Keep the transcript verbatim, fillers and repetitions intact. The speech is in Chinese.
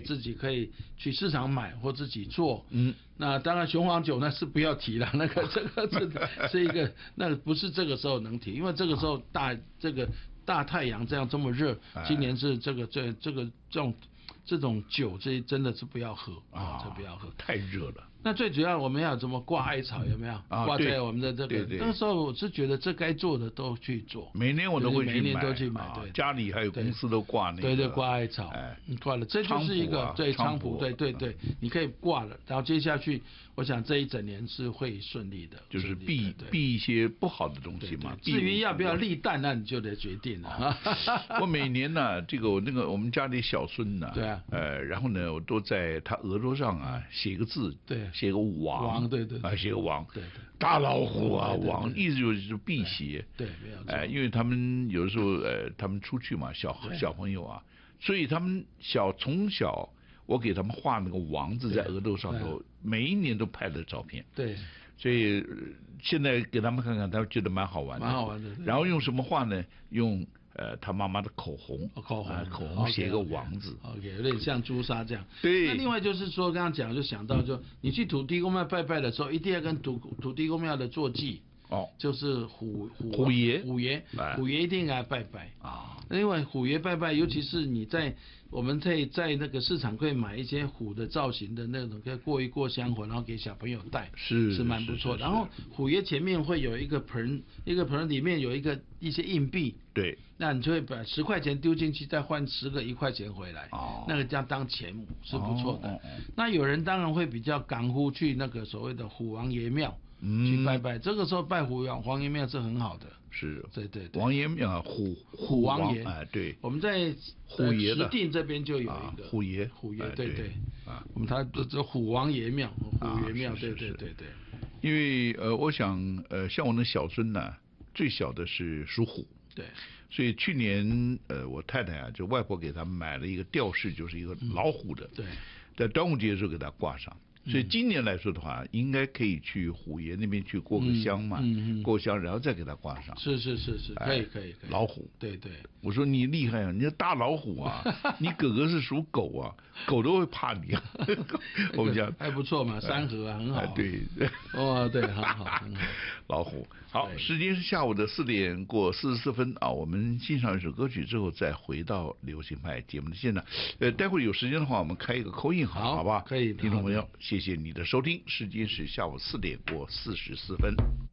自己可以去市场买或自己做。 嗯， 那当然雄黄酒那是不要提了，那个这个这个是一个，那个不是这个时候能提，因为这个时候大这个大太阳这样这么热，今年是这个这这个这种这种酒，这真的是不要喝啊，这不要喝， 太热了。 那最主要我们要怎么挂艾草有没有？ 啊、 挂在我们的这个， 对对， 那个时候我是觉得这该做的都去做。 每年我都会去买， 每年都去买，对， 啊、家里还有公司都挂那个， 对对，挂艾草， 哎， 挂了，这就是一个、 啊、 对菖蒲，对对嗯对，你可以挂了，然后接下去，我想这一整年是会顺利的， 就是避避一些不好的东西嘛。 至于要不要立蛋，那你就得决定了。 我每年呢，这个我那个我们家里小孙呢， 对啊， 呃，然后呢，我都在他额头上啊写个字， 对， 写个王。 王对对啊，写个王， 对对， 大老虎啊，王，意思就是辟邪， 对，没有错。 哎，因为他们有的时候，呃，他们出去嘛，小小朋友啊，所以他们小从小，我给他们画那个王字在额头上头，每一年都拍的照片， 对， 所以现在给他们看看，他们觉得蛮好玩的， 蛮好玩的。 然后用什么画呢？用。呃，他妈妈的口红， 口红， 口红写个王字 ，OK， 有点像朱砂这样。 对。 那另外就是说，刚刚讲就想到，就你去土地公庙拜拜的时候，一定要跟土土地公庙的坐骑， 哦， 就是虎虎虎爷， 虎爷，虎爷一定给他拜拜啊。 另外，虎爷拜拜，尤其是你在我们可以在那个市场可以买一些虎的造型的那种，可以过一过香火，然后给小朋友带， 是是蛮不错的。然后虎爷前面会有一个盆，一个盆里面有一个一些硬币， 对， 那你就会把十块钱丢进去，再换十个一块钱回来， 哦， 那个叫当钱母是不错的。 哦哦哦， 那有人当然会比较赶乎去那个所谓的虎王爷庙。嗯，去拜拜，这个时候拜虎王王爷庙是很好的。 是， 对对对， 王爷庙虎虎王爷， 哎对， 我们在虎爷的石碇这边就有一个、 啊、虎爷， 虎爷，对对， 啊， 我们他这这虎王爷庙，虎爷庙， 啊、 对对对对。 因为呃，我想呃，像我那小孙呢，最小的是属虎， 对， 所以去年呃，我太太啊，就外婆给他买了一个吊饰，就是一个老虎的， 嗯、对， 在端午节的时候给他挂上。所以今年来说的话，应该可以去虎爷那边去过个香嘛， 嗯嗯嗯、 过香，然后再给他挂上。 是是是是，可以可以可以。 老虎， 对对。 我说你厉害啊，你是大老虎啊，你哥哥是属狗啊，狗都会怕你啊。我们讲还不错嘛，三合啊，很好、啊。 对。 哦，对，很好很好。 老虎，好，时间是下午的四点过四十四分啊，我们欣赏一首歌曲之后，再回到流行派节目的现场。呃，待会儿有时间的话，我们开一个call in好，好吧？ 可以， 听众朋友，谢谢你的收听，时间是下午四点过四十四分。